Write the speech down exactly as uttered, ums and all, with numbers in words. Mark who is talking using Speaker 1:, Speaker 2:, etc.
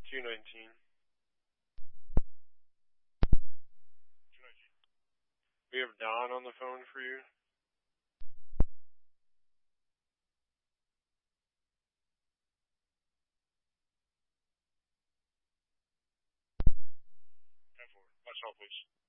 Speaker 1: two nineteen. We have Don on the phone for you. ten four. Watch out, please.